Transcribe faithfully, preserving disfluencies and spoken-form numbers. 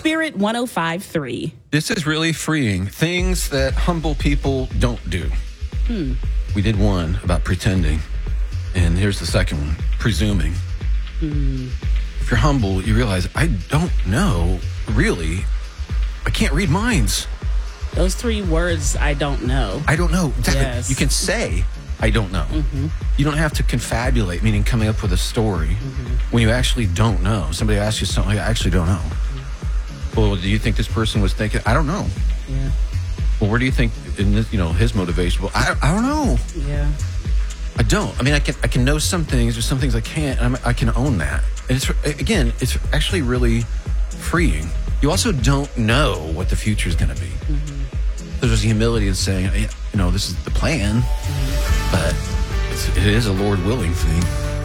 Spirit one oh five point three. This is really freeing. Things that humble people don't do. Hmm. We did one about pretending, and here's the second one, presuming. Hmm. If you're humble, you realize, I don't know, really. I can't read minds. Those three words, I don't know. I don't know. Exactly. Yes. You can say, I don't know. Mm-hmm. You don't have to confabulate, meaning coming up with a story, mm-hmm. when you actually don't know. Somebody asks you something, I actually don't know. Mm-hmm. Well, do you think this person was thinking, I don't know. Yeah. Well, where do you think, in this, you know, his motivation? Well, I, I don't know. Yeah. I don't. I mean, I can I can know some things. There's some things I can't. And I'm, I can own that. And it's again, it's actually really freeing. You also don't know what the future is going to be. Mm-hmm. So there's the humility in saying, you know, this is the plan, mm-hmm. but it's, it is a Lord willing thing.